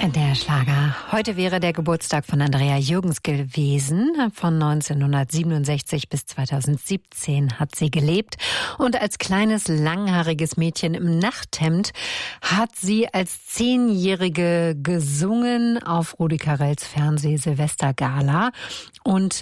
Der Schlager. Heute wäre der Geburtstag von Andrea Jürgens gewesen. Von 1967 bis 2017 hat sie gelebt. Und als kleines, langhaariges Mädchen im Nachthemd hat sie als 10-Jährige gesungen auf Rudi Carrells Fernseh-Silvestergala. Und